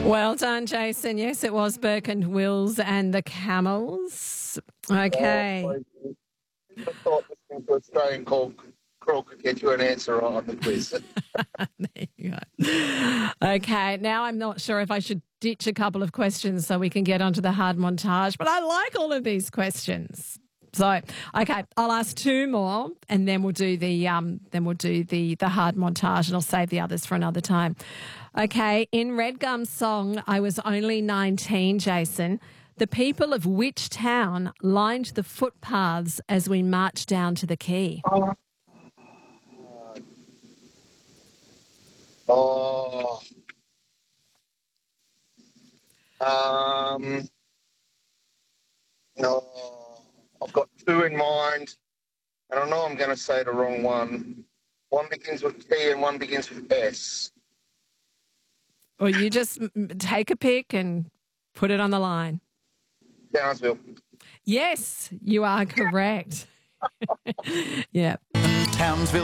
Well done, Jason. Yes, it was Burke and Wills and the Camels. Okay. I thought listening to Australian crawl could get you an answer on the quiz. There you go. Okay, now I'm not sure if I should ditch a couple of questions so we can get onto the hard montage, but I like all of these questions. So, okay, I'll ask two more, and then we'll do the hard montage, and I'll save the others for another time. Okay, in Red Gum's song, I Was Only 19, Jason, the people of which town lined the footpaths as we marched down to the quay? Oh. No. I've got two in mind, and I know I'm going to say the wrong one. One begins with T and one begins with S. Or you just take a pick and put it on the line. Townsville. Yes, you are correct. Yeah. Townsville.